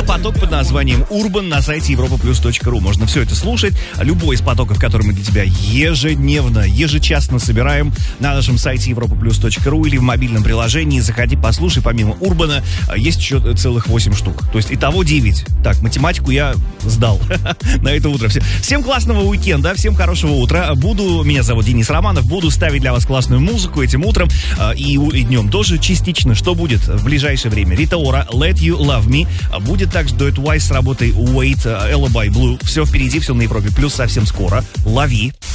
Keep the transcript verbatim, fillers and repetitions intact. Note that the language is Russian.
поток под названием Urban на сайте европа плюс точка ру. Можно все это слушать. Любой из потоков, который мы для тебя ежедневно, ежечасно собираем на нашем сайте европа плюс точка ру или в мобильном приложении. Заходи, послушай. Помимо Урбана есть еще целых восемь штук. То есть итого девять. Так, математику я сдал на это утро. Всем классного уикенда, всем хорошего утра. Буду, меня зовут Денис Романов, буду ставить для вас классную музыку этим утром и, и днем тоже частично. Что будет в ближайшее время? Рита Ора, Let You Love Me. Будет также дуэт Wise с работой Wait, Alibi Blue. Все впереди, все на Европе Плюс совсем скоро. Лови.